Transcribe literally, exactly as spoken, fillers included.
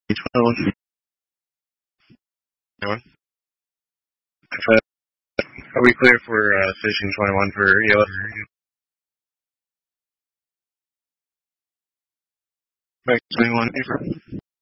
twenty-one. Anyone? Uh, Are we clear for uh, station twenty-one for E L S? Back twenty-one, April.